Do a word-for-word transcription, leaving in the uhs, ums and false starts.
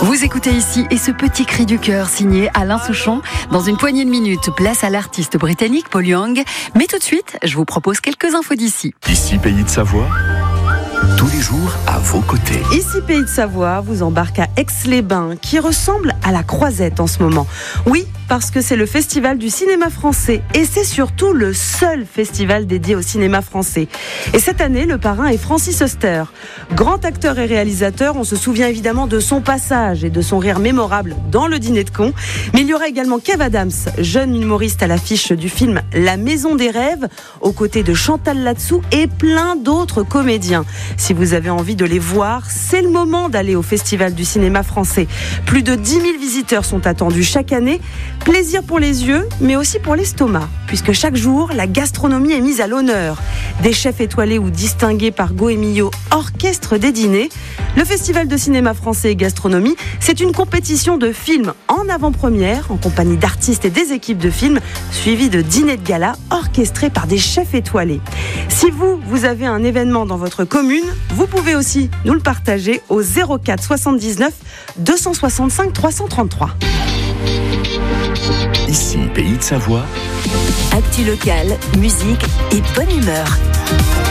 Vous écoutez ici et ce petit cri du cœur signé Alain Souchon. Dans une poignée de minutes, place à l'artiste britannique Paul Young. Mais tout de suite, je vous propose quelques infos d'ici. Ici, Pays de Savoie, tous les jours à vos côtés. Ici, Pays de Savoie vous embarque à Aix-les-Bains, qui ressemble à la Croisette en ce moment. Oui, parce que c'est le festival du cinéma français et c'est surtout le seul festival dédié au cinéma français. Et cette année, le parrain est Francis Huster. Grand acteur et réalisateur, on se souvient évidemment de son passage et de son rire mémorable dans Le Dîner de cons. Mais il y aura également Kev Adams, jeune humoriste à l'affiche du film La Maison des Rêves, aux côtés de Chantal Latsou et plein d'autres comédiens. Si vous avez envie de les voir, c'est le moment d'aller au Festival du cinéma français. Plus de dix mille visiteurs sont attendus chaque année. Plaisir pour les yeux, mais aussi pour l'estomac, puisque chaque jour, la gastronomie est mise à l'honneur. Des chefs étoilés ou distingués par Goemio orchestrent des dîners. Le Festival de cinéma français et gastronomie, c'est une compétition de films en avant-première, en compagnie d'artistes et des équipes de films, suivie de dîners de gala orchestrés par des chefs étoilés. Si vous, vous avez un événement dans votre commune, vous pouvez aussi nous le partager au zéro quatre soixante-dix-neuf deux cent soixante-cinq trois cent trente-trois. Ici, Pays de Savoie. Actu local, musique et bonne humeur.